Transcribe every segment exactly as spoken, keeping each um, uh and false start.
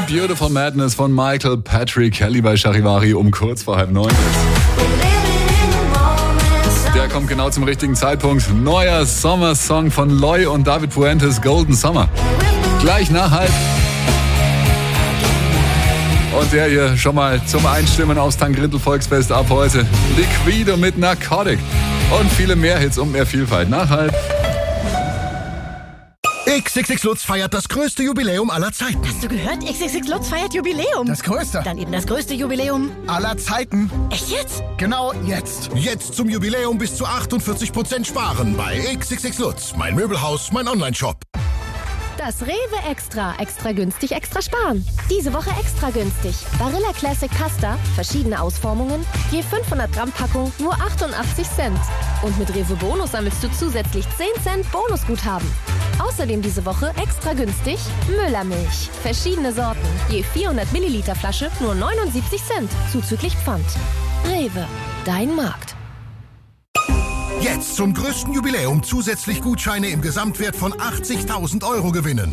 Beautiful Madness von Michael Patrick Kelly bei Charivari um kurz vor halb neun. Der kommt genau zum richtigen Zeitpunkt. Neuer Sommersong von Loy und David Fuentes, Golden Summer. Gleich nach halb. Und der hier schon mal zum Einstimmen aufs Tank-Rintel Volksfest ab heute. Liquido mit Narcotic. Und viele mehr Hits und mehr Vielfalt. Nach halb. X X X Lutz feiert das größte Jubiläum aller Zeiten. Hast du gehört? X X X Lutz feiert Jubiläum. Das größte. Dann eben das größte Jubiläum aller Zeiten. Echt jetzt? Genau jetzt. Jetzt zum Jubiläum bis zu achtundvierzig Prozent sparen bei X X X Lutz. Mein Möbelhaus, mein Onlineshop. Das Rewe Extra. Extra günstig, extra sparen. Diese Woche extra günstig. Barilla Classic Pasta, verschiedene Ausformungen, je fünfhundert Gramm Packung, nur achtundachtzig Cent. Und mit Rewe Bonus sammelst du zusätzlich zehn Cent Bonusguthaben. Außerdem diese Woche extra günstig Müllermilch. Verschiedene Sorten, je vierhundert Milliliter Flasche, nur neunundsiebzig Cent, zuzüglich Pfand. Rewe, dein Markt. Jetzt zum größten Jubiläum zusätzlich Gutscheine im Gesamtwert von achtzigtausend Euro gewinnen.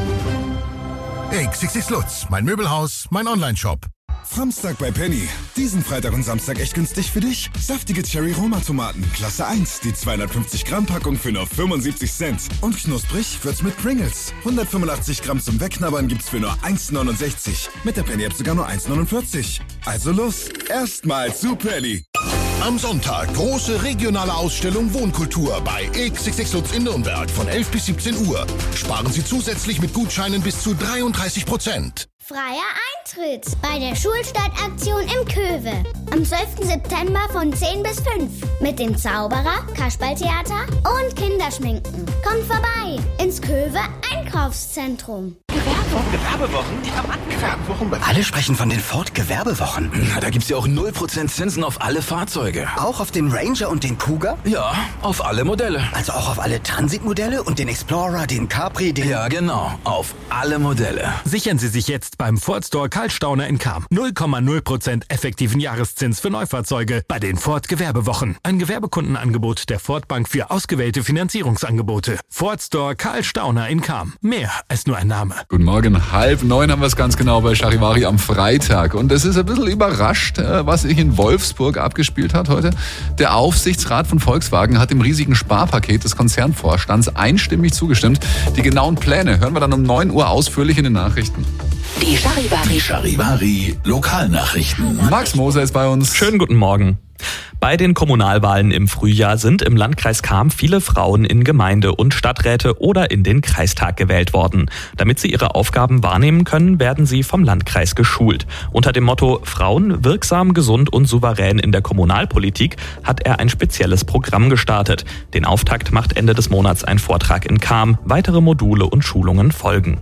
X X X Lutz, mein Möbelhaus, mein Onlineshop. Samstag bei Penny. Diesen Freitag und Samstag echt günstig für dich. Saftige Cherry-Roma-Tomaten, Klasse eins, die zweihundertfünfzig Gramm Packung für nur fünfundsiebzig Cent. Und knusprig wird's mit Pringles. hundertfünfundachtzig Gramm zum Wegknabbern gibt's für nur eins neunundsechzig. Mit der Penny-App sogar nur eins neunundvierzig. Also los, erstmal zu Penny. Am Sonntag große regionale Ausstellung Wohnkultur bei X X X Lutz in Nürnberg von elf bis siebzehn Uhr. Sparen Sie zusätzlich mit Gutscheinen bis zu dreiunddreißig Prozent. Freier Eintritt bei der Schulstartaktion im Köwe. Am zwölften September von zehn bis fünf. Mit dem Zauberer, Kasperltheater und Kinderschminken. Kommt vorbei ins Köwe Einkaufszentrum. Gewerbewochen, Gewerbewochen, ja Mann, Gewerbewochen. Alle sprechen von den Ford-Gewerbewochen. Na, da gibt's ja auch null Prozent Zinsen auf alle Fahrzeuge. Auch auf den Ranger und den Cougar? Ja, auf alle Modelle. Also auch auf alle Transit-Modelle und den Explorer, den Capri, den... Ja, genau, auf alle Modelle. Sichern Sie sich jetzt beim Ford Store Karlstauner in Cham. null Komma null Prozent effektiven Jahreszins für Neufahrzeuge bei den Ford Gewerbewochen. Ein Gewerbekundenangebot der Ford Bank für ausgewählte Finanzierungsangebote. Ford Store Karlstauner in Cham. Mehr als nur ein Name. Guten Morgen, halb neun haben wir es ganz genau bei Charivari am Freitag. Und es ist ein bisschen überrascht, was sich in Wolfsburg abgespielt hat heute. Der Aufsichtsrat von Volkswagen hat dem riesigen Sparpaket des Konzernvorstands einstimmig zugestimmt. Die genauen Pläne hören wir dann um neun Uhr ausführlich in den Nachrichten. Die Charivari. Charivari Lokalnachrichten. Max Moser ist bei uns. Schönen guten Morgen. Bei den Kommunalwahlen im Frühjahr sind im Landkreis Cham viele Frauen in Gemeinde- und Stadträte oder in den Kreistag gewählt worden. Damit sie ihre Aufgaben wahrnehmen können, werden sie vom Landkreis geschult. Unter dem Motto Frauen wirksam, gesund und souverän in der Kommunalpolitik hat er ein spezielles Programm gestartet. Den Auftakt macht Ende des Monats ein Vortrag in Cham. Weitere Module und Schulungen folgen.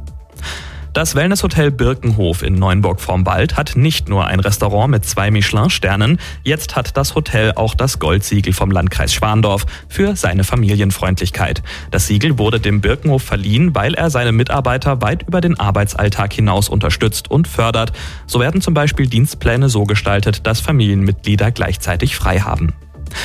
Das Wellnesshotel Birkenhof in Neunburg vorm Wald hat nicht nur ein Restaurant mit zwei Michelin-Sternen, jetzt hat das Hotel auch das Goldsiegel vom Landkreis Schwandorf für seine Familienfreundlichkeit. Das Siegel wurde dem Birkenhof verliehen, weil er seine Mitarbeiter weit über den Arbeitsalltag hinaus unterstützt und fördert. So werden zum Beispiel Dienstpläne so gestaltet, dass Familienmitglieder gleichzeitig frei haben.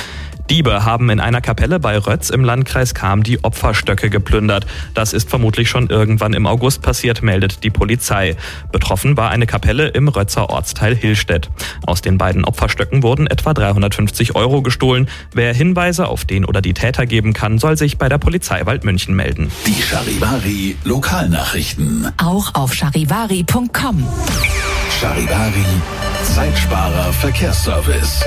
Diebe haben in einer Kapelle bei Rötz im Landkreis Cham die Opferstöcke geplündert. Das ist vermutlich schon irgendwann im August passiert, meldet die Polizei. Betroffen war eine Kapelle im Rötzer Ortsteil Hillstedt. Aus den beiden Opferstöcken wurden etwa dreihundertfünfzig Euro gestohlen. Wer Hinweise auf den oder die Täter geben kann, soll sich bei der Polizei Waldmünchen melden. Die Charivari Lokalnachrichten. Auch auf charivari punkt com. Charivari Zeitsparer Verkehrsservice.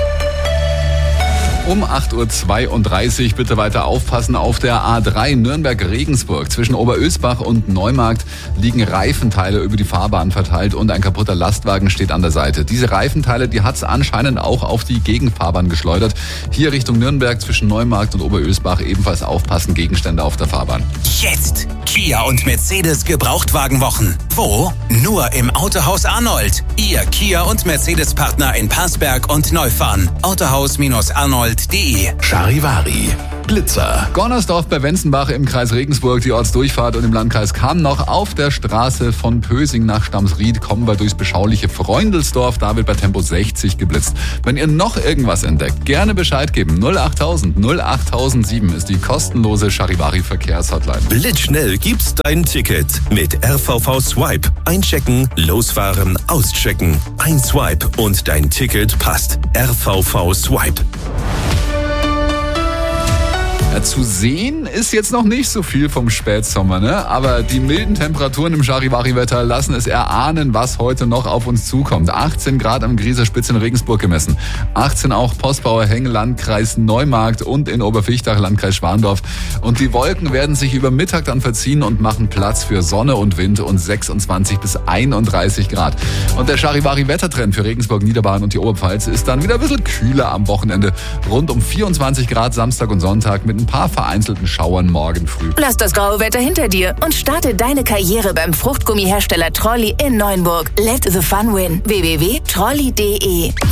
Um acht Uhr zweiunddreißig bitte weiter aufpassen. Auf der A drei Nürnberg-Regensburg zwischen Oberösbach und Neumarkt liegen Reifenteile über die Fahrbahn verteilt und ein kaputter Lastwagen steht an der Seite. Diese Reifenteile, die hat es anscheinend auch auf die Gegenfahrbahn geschleudert. Hier Richtung Nürnberg zwischen Neumarkt und Oberösbach ebenfalls aufpassen, Gegenstände auf der Fahrbahn. Jetzt Kia und Mercedes Gebrauchtwagenwochen. Wo? Nur im Autohaus Arnold. Ihr Kia und Mercedes Partner in Parsberg und Neufahren. autohaus Arnold gold punkt de. Charivari. Glitzer. Gornersdorf bei Wenzenbach im Kreis Regensburg, die Ortsdurchfahrt, und im Landkreis Cham noch auf der Straße von Pösing nach Stamsried kommen wir durchs beschauliche Freundelsdorf. Da wird bei Tempo sechzig geblitzt. Wenn ihr noch irgendwas entdeckt, gerne Bescheid geben. null achttausend null achttausendsieben ist die kostenlose Charivari-Verkehrshotline. Blitzschnell gibt's dein Ticket mit R V V Swipe. Einchecken, losfahren, auschecken. Ein Swipe und dein Ticket passt. R V V Swipe. Ja, zu sehen ist jetzt noch nicht so viel vom Spätsommer, ne? Aber die milden Temperaturen im Charivari-Wetter lassen es erahnen, was heute noch auf uns zukommt. achtzehn Grad am Grieser Spitz in Regensburg gemessen. achtzehn auch Postbauer Heng, Landkreis Neumarkt, und in Oberfichtach, Landkreis Schwandorf. Und die Wolken werden sich über Mittag dann verziehen und machen Platz für Sonne und Wind und sechsundzwanzig bis einunddreißig Grad. Und der Charivari-Wettertrend für Regensburg, Niederbayern und die Oberpfalz ist dann wieder ein bisschen kühler am Wochenende. Rund um vierundzwanzig Grad Samstag und Sonntag mit ein paar vereinzelten Schauern morgen früh. Lass das graue Wetter hinter dir und starte deine Karriere beim Fruchtgummihersteller Trolli in Neuenburg. Let the fun win. w w w punkt trolli punkt de